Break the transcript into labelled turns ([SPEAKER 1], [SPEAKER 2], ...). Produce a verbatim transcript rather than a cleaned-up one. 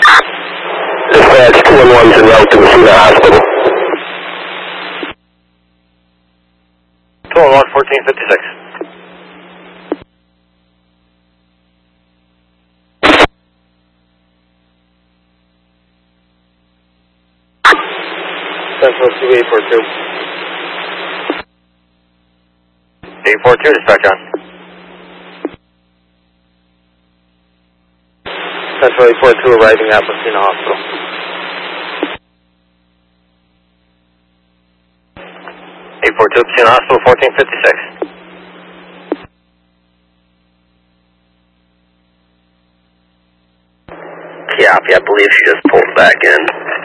[SPEAKER 1] Dispatch two one one's en route to Messina Hospital.
[SPEAKER 2] two one one, fourteen fifty-six. Central two eight four two. eight four two, dispatch on. Central eight four two arriving at Messina Hospital. eight four two, Messina Hospital, fourteen fifty-six.
[SPEAKER 3] Copy, I believe she just pulled back in.